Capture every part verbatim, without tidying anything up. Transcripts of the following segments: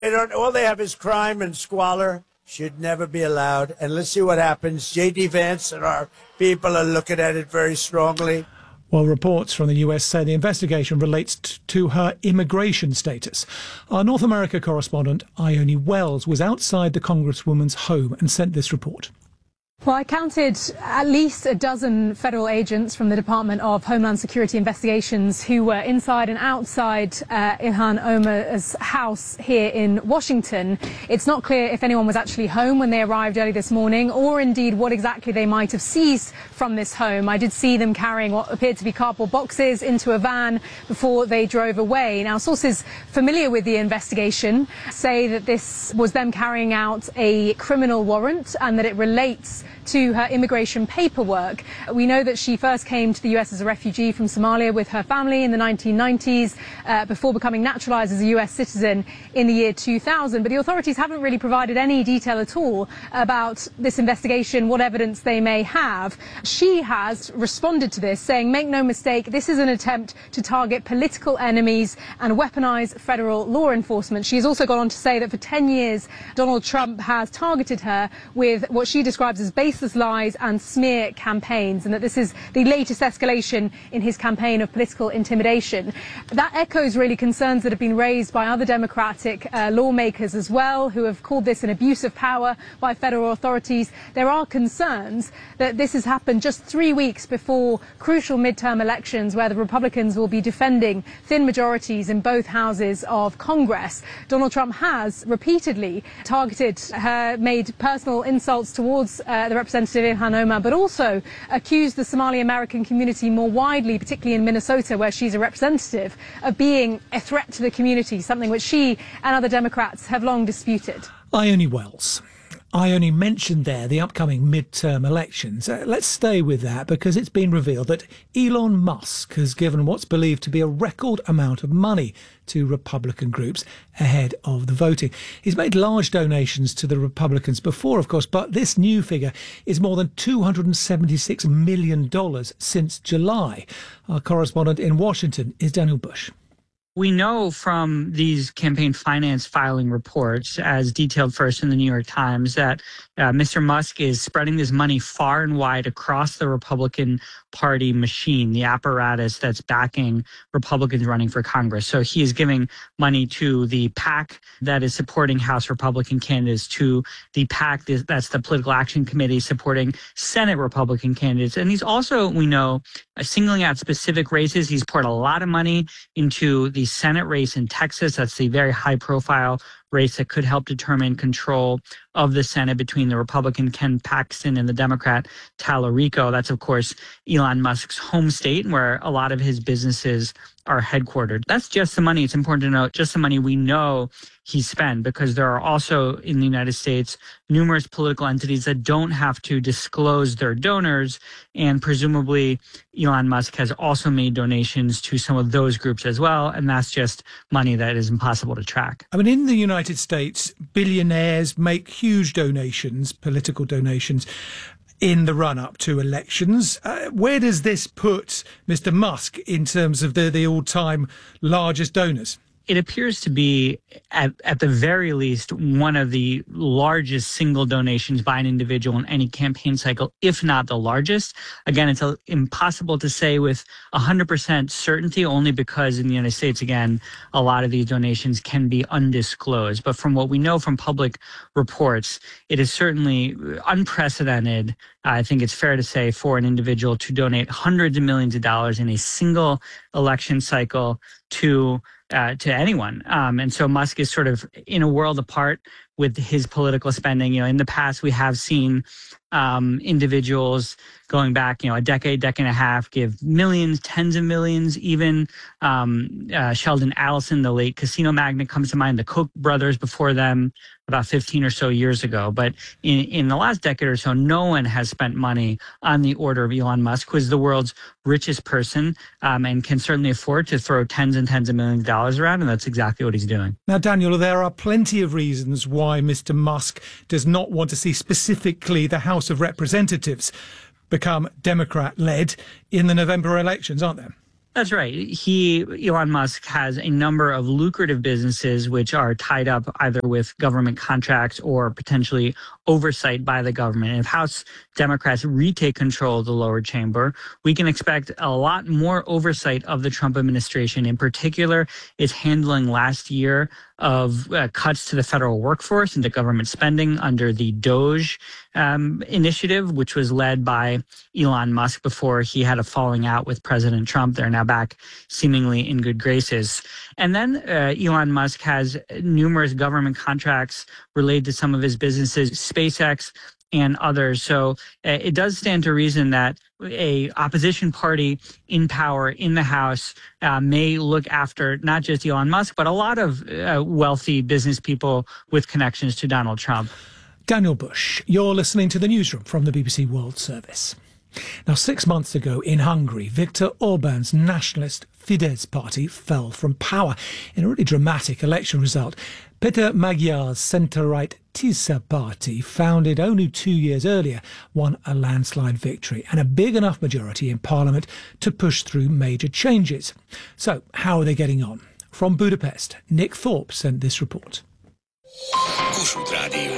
They don't, all they have is crime and squalor. Should never be allowed. And let's see what happens. J D Vance and our people are looking at it very strongly. Well, reports from the U S say the investigation relates t- to her immigration status. Our North America correspondent, Ione Wells, was outside the Congresswoman's home and sent this report. Well, I counted at least a dozen federal agents from the Department of Homeland Security Investigations who were inside and outside uh, Ilhan Omar's house here in Washington. It's not clear if anyone was actually home when they arrived early this morning, or indeed what exactly they might have seized from this home. I did see them carrying what appeared to be cardboard boxes into a van before they drove away. Now, sources familiar with the investigation say that this was them carrying out a criminal warrant and that it relates to her immigration paperwork. We know that she first came to the U S as a refugee from Somalia with her family in the nineteen nineties uh, before becoming naturalized as a U S citizen in the year two thousand. But the authorities haven't really provided any detail at all about this investigation, what evidence they may have. She has responded to this, saying, make no mistake, this is an attempt to target political enemies and weaponize federal law enforcement. She has also gone on to say that for ten years, Donald Trump has targeted her with what she describes as baseless lies and smear campaigns, and that this is the latest escalation in his campaign of political intimidation. That echoes really concerns that have been raised by other Democratic uh, lawmakers as well, who have called this an abuse of power by federal authorities. There are concerns that this has happened just three weeks before crucial midterm elections, where the Republicans will be defending thin majorities in both houses of Congress. Donald Trump has repeatedly targeted her, made personal insults towards uh, the Representative Ilhan Omar, but also accused the Somali American community more widely, particularly in Minnesota, where she's a representative, of being a threat to the community, something which she and other Democrats have long disputed. Ione Wells. I only mentioned there the upcoming midterm elections. Uh, let's stay with that because it's been revealed that Elon Musk has given what's believed to be a record amount of money to Republican groups ahead of the voting. He's made large donations to the Republicans before, of course, but this new figure is more than two hundred seventy-six million dollars since July. Our correspondent in Washington is Daniel Bush. We know from these campaign finance filing reports, as detailed first in the New York Times, that uh, Mister Musk is spreading this money far and wide across the Republican Party machine, the apparatus that's backing Republicans running for Congress. So he is giving money to the PAC that is supporting House Republican candidates, to the PAC that's the Political Action Committee supporting Senate Republican candidates. And he's also, we know, uh, singling out specific races. He's poured a lot of money into the Senate race in Texas. That's the very high profile race that could help determine control of the Senate between the Republican Ken Paxton and the Democrat Tallarico. That's, of course, Elon Musk's home state, where a lot of his businesses are headquartered. That's just the money. It's important to note, just the money we know he spent, because there are also in the United States numerous political entities that don't have to disclose their donors. And presumably Elon Musk has also made donations to some of those groups as well. And that's just money that is impossible to track. I mean, in the United States, billionaires make huge donations, political donations, in the run-up to elections. Uh, where does this put Mister Musk in terms of the, the all-time largest donors? It appears to be, at, at the very least, one of the largest single donations by an individual in any campaign cycle, if not the largest. Again, it's a, impossible to say with one hundred percent certainty, only because in the United States, again, a lot of these donations can be undisclosed. But from what we know from public reports, it is certainly unprecedented, I think it's fair to say, for an individual to donate hundreds of millions of dollars in a single election cycle to Uh, to anyone. Um, and so Musk is sort of in a world apart with his political spending. You know, in the past, we have seen um, individuals going back, you know, a decade, decade and a half, give millions, tens of millions, even um, uh, Sheldon Adelson, the late casino magnate, comes to mind, the Koch brothers before them, about fifteen or so years ago. But in, in the last decade or so, no one has spent money on the order of Elon Musk, who is the world's richest person um, and can certainly afford to throw tens and tens of millions of dollars around. And that's exactly what he's doing. Now, Daniel, there are plenty of reasons why Mister Musk does not want to see specifically the House of Representatives become Democrat-led in the November elections, aren't there? That's right. He, Elon Musk, has a number of lucrative businesses which are tied up either with government contracts or potentially oversight by the government. If House Democrats retake control of the lower chamber, we can expect a lot more oversight of the Trump administration. In particular, its handling last year of uh, cuts to the federal workforce and to government spending under the DOGE um, initiative, which was led by Elon Musk before he had a falling out with President Trump. They're now back seemingly in good graces. And then uh, Elon Musk has numerous government contracts related to some of his businesses, SpaceX and others. So uh, it does stand to reason that a opposition party in power in the House uh, may look after not just Elon Musk, but a lot of uh, wealthy business people with connections to Donald Trump. Daniel Bush, you're listening to the newsroom from the B B C World Service. Now, six months ago in Hungary, Viktor Orban's nationalist Fidesz party fell from power in a really dramatic election result. Peter Magyar's centre-right Tisza party, founded only two years earlier, won a landslide victory and a big enough majority in parliament to push through major changes. So, how are they getting on? From Budapest, Nick Thorpe sent this report. Kossuth Rádió.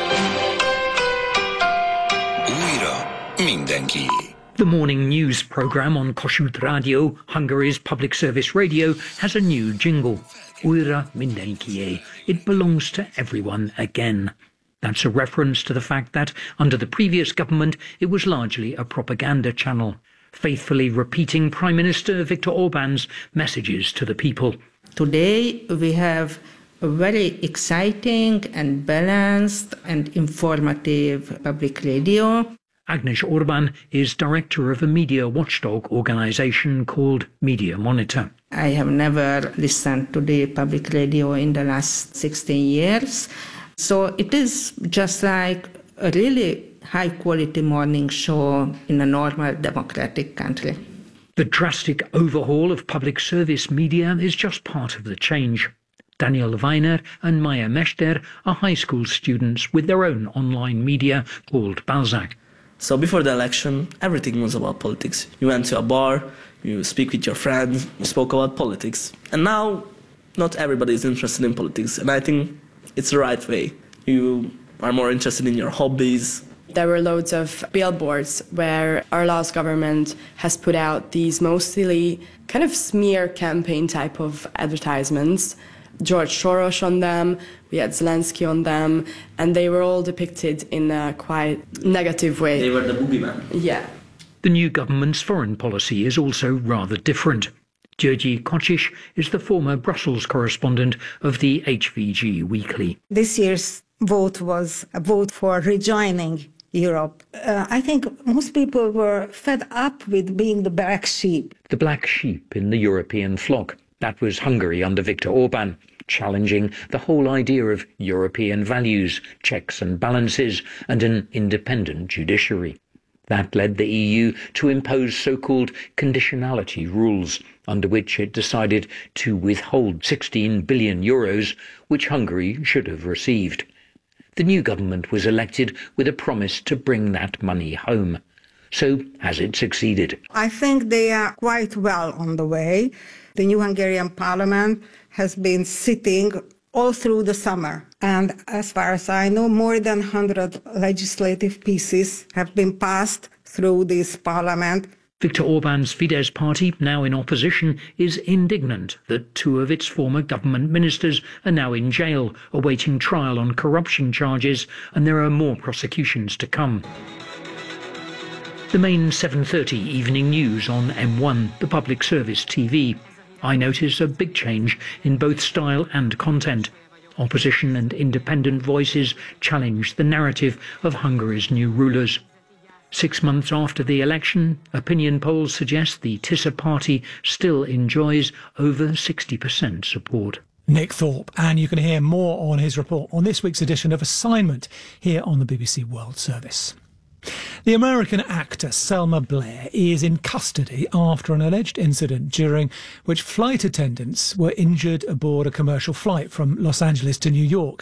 Újra mindenkié. The morning news programme on Kossuth Rádió, Hungary's public service radio, has a new jingle. Újra mindenkié. It belongs to everyone again. That's a reference to the fact that, under the previous government, it was largely a propaganda channel, faithfully repeating Prime Minister Viktor Orban's messages to the people. Today we have a very exciting and balanced and informative public radio. Agnes Orban is director of a media watchdog organisation called Media Monitor. I have never listened to the public radio in the last sixteen years. So it is just like a really high-quality morning show in a normal democratic country. The drastic overhaul of public service media is just part of the change. Daniel Weiner and Maya Mester are high school students with their own online media called Balzac. So before the election, everything was about politics. You went to a bar, you speak with your friends, you spoke about politics. And now, not everybody is interested in politics, and I think it's the right way. You are more interested in your hobbies. There were loads of billboards where our last government has put out these mostly kind of smear campaign type of advertisements. George Soros on them, we had Zelensky on them, and they were all depicted in a quite negative way. They were the boogeyman. Yeah. The new government's foreign policy is also rather different. György Kocsis is the former Brussels correspondent of the H V G Weekly. This year's vote was a vote for rejoining Europe. Uh, I think most people were fed up with being the black sheep. The black sheep in the European flock. That was Hungary under Viktor Orban, challenging the whole idea of European values, checks and balances, and an independent judiciary. That led the E U to impose so-called conditionality rules, under which it decided to withhold sixteen billion euros, which Hungary should have received. The new government was elected with a promise to bring that money home. So has it succeeded? I think they are quite well on the way. The new Hungarian parliament has been sitting all through the summer. And as far as I know, more than one hundred legislative pieces have been passed through this parliament. Viktor Orban's Fidesz party, now in opposition, is indignant that two of its former government ministers are now in jail, awaiting trial on corruption charges, and there are more prosecutions to come. The main seven thirty evening news on M one, the public service T V. I notice a big change in both style and content. Opposition and independent voices challenge the narrative of Hungary's new rulers. Six months after the election, opinion polls suggest the Tisza party still enjoys over sixty percent support. Nick Thorpe, and you can hear more on his report on this week's edition of Assignment here on the B B C World Service. The American actor Selma Blair is in custody after an alleged incident during which flight attendants were injured aboard a commercial flight from Los Angeles to New York.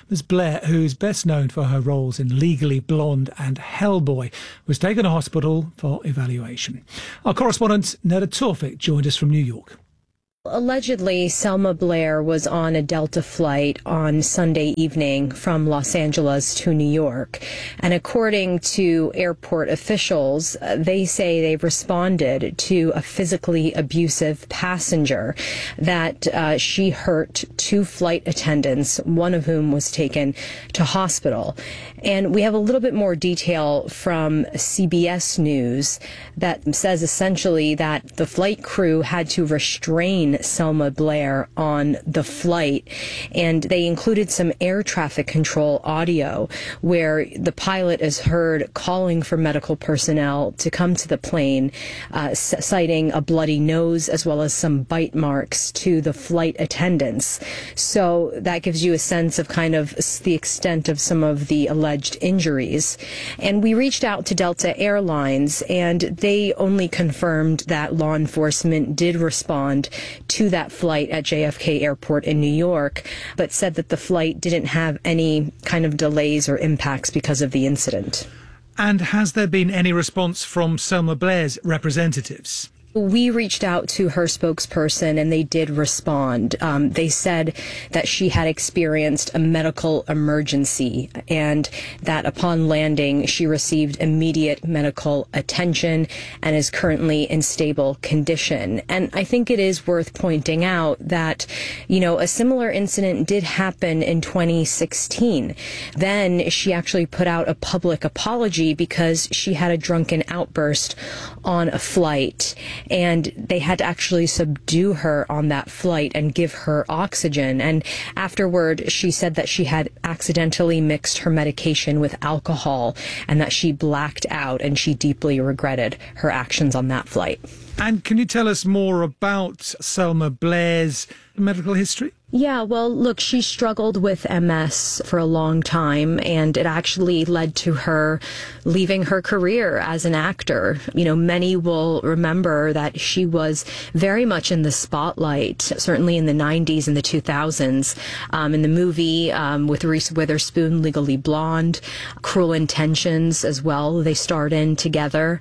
Miz Blair, who's best known for her roles in Legally Blonde and Hellboy, was taken to hospital for evaluation. Our correspondent Neda Tawfik joined us from New York. Allegedly, Selma Blair was on a Delta flight on Sunday evening from Los Angeles to New York. And according to airport officials, uh, they say they've responded to a physically abusive passenger, that uh, she hurt two flight attendants, one of whom was taken to hospital. And we have a little bit more detail from C B S News that says essentially that the flight crew had to restrain Selma Blair on the flight, and they included some air traffic control audio where the pilot is heard calling for medical personnel to come to the plane, uh, citing a bloody nose as well as some bite marks to the flight attendants. So that gives you a sense of kind of the extent of some of the alleged injuries. And we reached out to Delta Airlines, and they only confirmed that law enforcement did respond to that flight at J F K Airport in New York, but said that the flight didn't have any kind of delays or impacts because of the incident. And has there been any response from Selma Blair's representatives? We reached out to her spokesperson, and they did respond. Um, they said that she had experienced a medical emergency and that upon landing, she received immediate medical attention and is currently in stable condition. And I think it is worth pointing out that, you know, a similar incident did happen in twenty sixteen. Then she actually put out a public apology because she had a drunken outburst on a flight, and they had to actually subdue her on that flight and give her oxygen. And afterward, she said that she had accidentally mixed her medication with alcohol and that she blacked out, and she deeply regretted her actions on that flight. And can you tell us more about Selma Blair's medical history? Yeah, well, look, she struggled with M S for a long time, and it actually led to her leaving her career as an actor. You know, many will remember that she was very much in the spotlight, certainly in the nineties and the two thousands, um, in the movie um, with Reese Witherspoon, Legally Blonde, Cruel Intentions as well. They starred in together.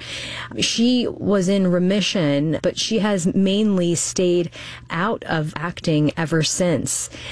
She was in remission, but she has mainly stayed out of acting ever since.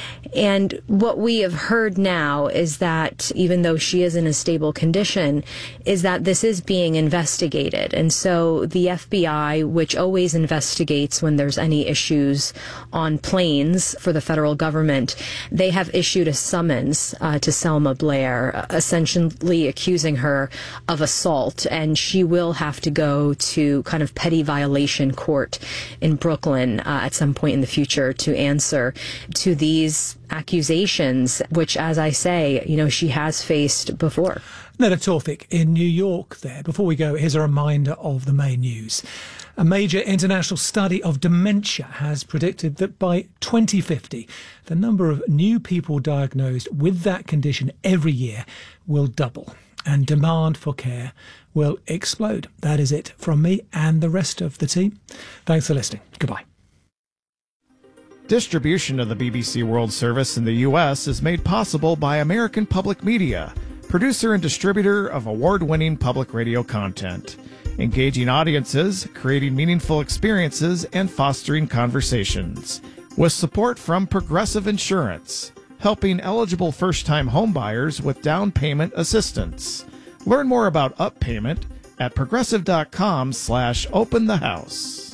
And what we have heard now is that even though she is in a stable condition, is that this is being investigated. And so the F B I, which always investigates when there's any issues on planes for the federal government, they have issued a summons uh, to Selma Blair, essentially accusing her of assault. And she will have to go to kind of petty violation court in Brooklyn uh, at some point in the future to answer to these accusations, which, as I say, you know, she has faced before. Neda Tawfik in New York there. Before we go, here's a reminder of the main news. A major international study of dementia has predicted that by twenty fifty, the number of new people diagnosed with that condition every year will double, and demand for care will explode. That is it from me and the rest of the team. Thanks for listening. Goodbye. Distribution of the B B C World Service in the U S is made possible by American Public Media, producer and distributor of award-winning public radio content, engaging audiences, creating meaningful experiences, and fostering conversations. With support from Progressive Insurance, helping eligible first-time homebuyers with down payment assistance. Learn more about Up Payment at progressive dot com slash open the house.